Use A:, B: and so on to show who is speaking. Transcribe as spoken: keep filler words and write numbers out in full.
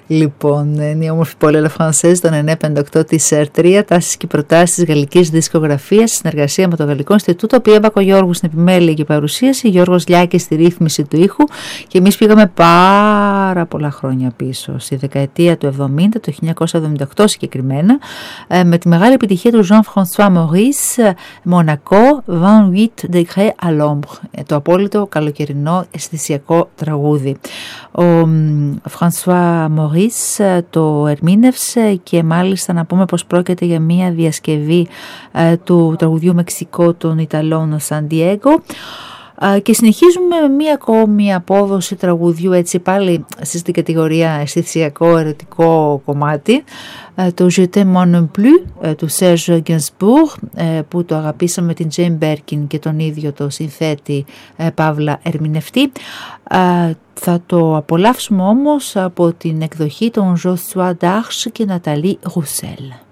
A: Λοιπόν, είναι η όμορφη πόλη La Française, το εννιακόσια πενήντα οκτώ της τρία, τάσεις και προτάσεις της γαλλικής δισκογραφίας, συνεργασία με το Γαλλικό Ινστιτούτο, Πία Μπακογιώργου στην επιμέλεια και παρουσίαση, Γιώργος Λιάκης στη ρύθμιση του ήχου, και εμείς πήγαμε πάρα πολλά χρόνια πίσω, στη δεκαετία του εβδομήντα, το χίλια εννιακόσια εβδομήντα οκτώ συγκεκριμένα, με τη μεγάλη επιτυχία του Jean-François Maurice, Monaco, είκοσι οκτώ degrés à l'ombre, το απόλυτο καλοκαιρινό αισθησιακό τραγούδι. Ο François Maurice το ερμήνευσε και μάλιστα να πούμε πως πρόκειται για μια διασκευή ε, του τραγουδιού Μεξικό των Ιταλών Σαν Διέγκο. Και συνεχίζουμε με μία ακόμη απόδοση τραγουδιού, έτσι πάλι στην κατηγορία αισθησιακό ερωτικό κομμάτι, το Je t'aime moi non plus του Serge Gainsbourg, που το αγαπήσαμε με την Jane Birkin και τον ίδιο το συνθέτη παύλα ερμηνευτή. Θα το απολαύσουμε όμως από την εκδοχή των Joshua Darche και Nathalie Roussel.